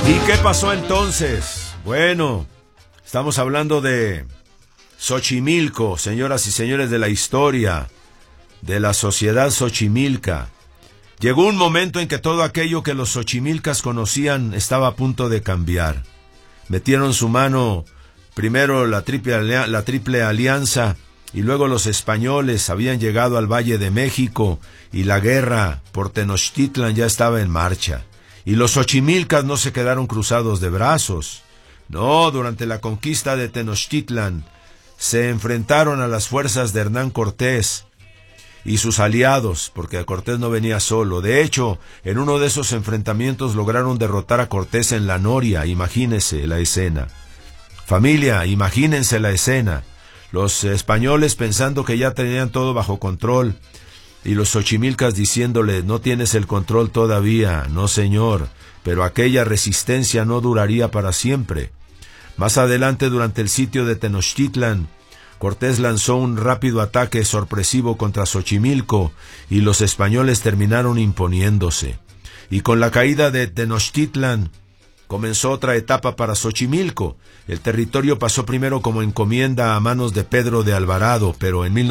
¿Y qué pasó entonces? Bueno, estamos hablando de Xochimilco, señoras y señores de la historia, de la sociedad xochimilca. Llegó un momento en que todo aquello que los xochimilcas conocían estaba a punto de cambiar. Metieron su mano, primero la triple alianza, y luego los españoles habían llegado al Valle de México, y la guerra por Tenochtitlan ya estaba en marcha. Y los xochimilcas no se quedaron cruzados de brazos. No, durante la conquista de Tenochtitlan se enfrentaron a las fuerzas de Hernán Cortés y sus aliados, porque Cortés no venía solo. De hecho, en uno de esos enfrentamientos lograron derrotar a Cortés en la Noria. Imagínense la escena. Familia, imagínense la escena. Los españoles pensando que ya tenían todo bajo control, y los xochimilcas diciéndole: no tienes el control todavía, no señor, pero aquella resistencia no duraría para siempre. Más adelante, durante el sitio de Tenochtitlan, Cortés lanzó un rápido ataque sorpresivo contra Xochimilco, y los españoles terminaron imponiéndose. Y con la caída de Tenochtitlan comenzó otra etapa para Xochimilco. El territorio pasó primero como encomienda a manos de Pedro de Alvarado, pero en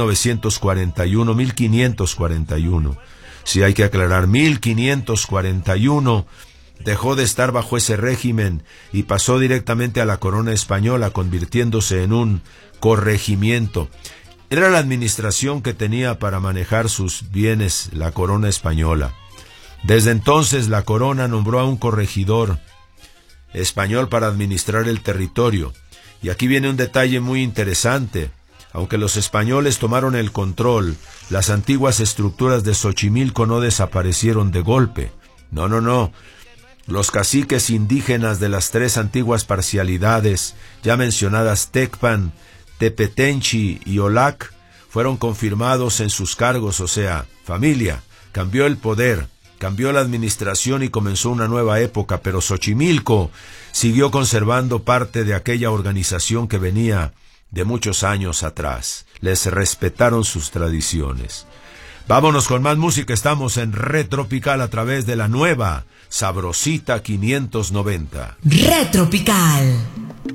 1541, sí hay que aclarar, 1541, dejó de estar bajo ese régimen y pasó directamente a la corona española, convirtiéndose en un corregimiento. Era la administración que tenía para manejar sus bienes la corona española. Desde entonces la corona nombró a un corregidor español para administrar el territorio. Y aquí viene un detalle muy interesante. Aunque los españoles tomaron el control, las antiguas estructuras de Xochimilco no desaparecieron de golpe. No. Los caciques indígenas de las tres antiguas parcialidades, ya mencionadas Tecpan, Tepetenchi y Olac, fueron confirmados en sus cargos. O sea, familia, cambió el poder, cambió la administración y comenzó una nueva época, pero Xochimilco siguió conservando parte de aquella organización que venía de muchos años atrás. Les respetaron sus tradiciones. Vámonos con más música. Estamos en Retropical a través de la nueva Sabrosita 590. Retropical.